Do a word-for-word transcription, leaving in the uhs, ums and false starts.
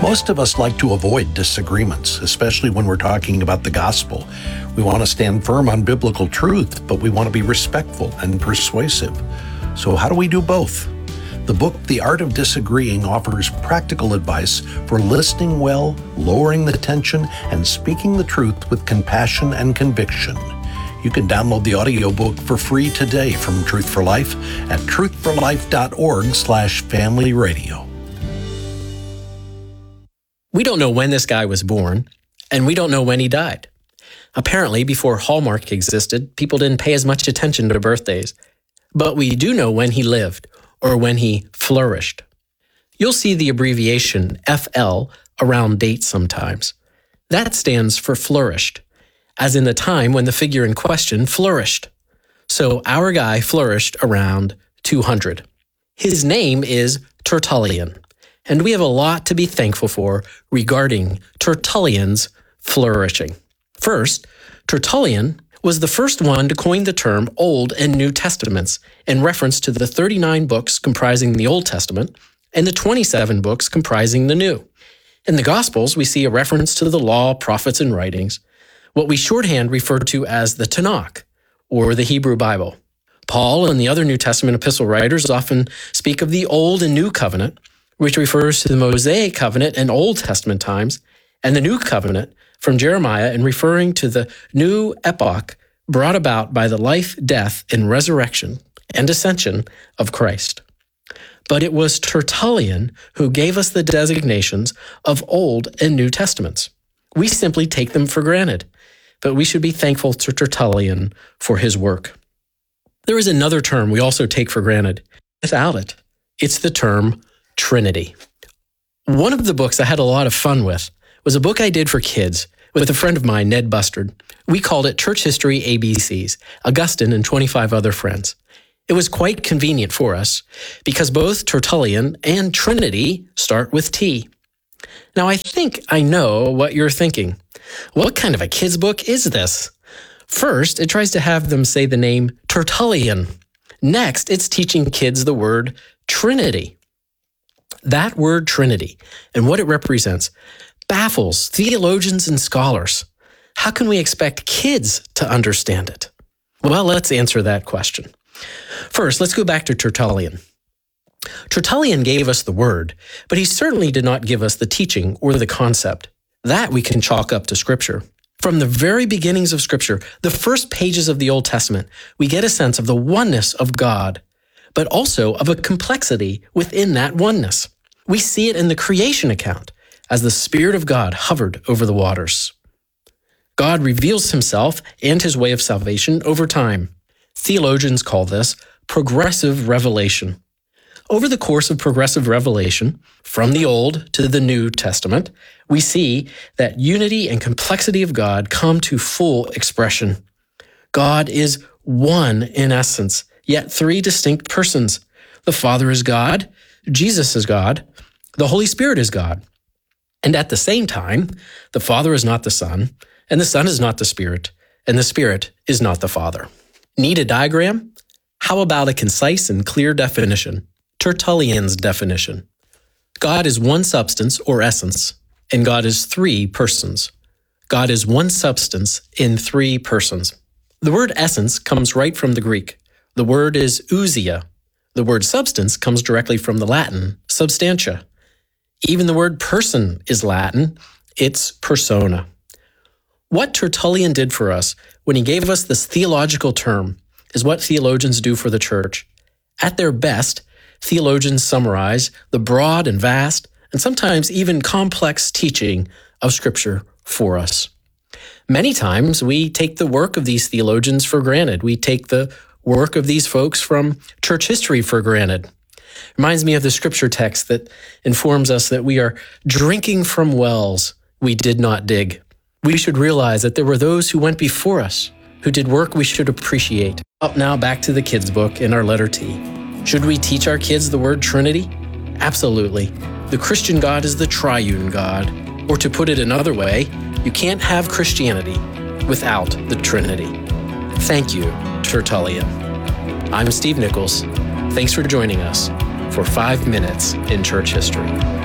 Most of us like to avoid disagreements, especially when we're talking about the gospel. We want to stand firm on biblical truth, but we want to be respectful and persuasive. So how do we do both? The book, The Art of Disagreeing, offers practical advice for listening well, lowering the tension, and speaking the truth with compassion and conviction. You can download the audiobook for free today from Truth for Life at truth for life dot org slash family radio. We don't know when this guy was born, and we don't know when he died. Apparently, before Hallmark existed, people didn't pay as much attention to birthdays. But we do know when he lived, or when he flourished. You'll see the abbreviation F L around dates sometimes. That stands for flourished, as in the time when the figure in question flourished. So our guy flourished around two hundred. His name is Tertullian, and we have a lot to be thankful for regarding Tertullian's flourishing. First, Tertullian was the first one to coin the term Old and New Testaments in reference to the thirty-nine books comprising the Old Testament and the twenty-seven books comprising the New. In the Gospels, we see a reference to the law, prophets, and writings, what we shorthand refer to as the Tanakh, or the Hebrew Bible. Paul and the other New Testament epistle writers often speak of the Old and New Covenant, which refers to the Mosaic Covenant in Old Testament times, and the New Covenant from Jeremiah in referring to the new epoch brought about by the life, death, and resurrection and ascension of Christ. But it was Tertullian who gave us the designations of Old and New Testaments. We simply take them for granted, but we should be thankful to Tertullian for his work. There is another term we also take for granted. Without it, it's the term Trinity. One of the books I had a lot of fun with was a book I did for kids with a friend of mine, Ned Bustard. We called it Church History A B Cs, Augustine and twenty-five other friends. It was quite convenient for us because both Tertullian and Trinity start with T. Now, I think I know what you're thinking. What kind of a kid's book is this? First, it tries to have them say the name Tertullian. Next, it's teaching kids the word Trinity. That word Trinity and what it represents baffles theologians and scholars. How can we expect kids to understand it? Well, let's answer that question. First, let's go back to Tertullian. Tertullian gave us the word, but he certainly did not give us the teaching or the concept. That we can chalk up to Scripture. From the very beginnings of Scripture, the first pages of the Old Testament, we get a sense of the oneness of God, but also of a complexity within that oneness. We see it in the creation account as the Spirit of God hovered over the waters. God reveals himself and his way of salvation over time. Theologians call this progressive revelation. Over the course of progressive revelation, from the Old to the New Testament, we see that unity and complexity of God come to full expression. God is one in essence, yet three distinct persons. The Father is God, Jesus is God, the Holy Spirit is God. And at the same time, the Father is not the Son, and the Son is not the Spirit, and the Spirit is not the Father. Need a diagram? How about a concise and clear definition? Tertullian's definition. God is one substance or essence, and God is three persons. God is one substance in three persons. The word essence comes right from the Greek. The word is ousia. The word substance comes directly from the Latin, substantia. Even the word person is Latin. It's persona. What Tertullian did for us when he gave us this theological term is what theologians do for the church. At their best, theologians summarize the broad and vast, and sometimes even complex teaching of Scripture for us. Many times we take the work of these theologians for granted. We take the work of these folks from church history for granted. Reminds me of the scripture text that informs us that we are drinking from wells we did not dig. We should realize that there were those who went before us, who did work we should appreciate. Up now, back to the kids' book in our letter T. Should we teach our kids the word Trinity? Absolutely. The Christian God is the triune God. Or to put it another way, you can't have Christianity without the Trinity. Thank you, Tertullian. I'm Steve Nichols. Thanks for joining us for Five Minutes in Church History.